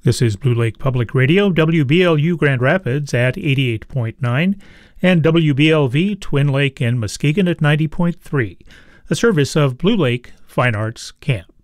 This is Blue Lake Public Radio, WBLU Grand Rapids at 88.9 and WBLV Twin Lake and Muskegon at 90.3, a service of Blue Lake Fine Arts Camp.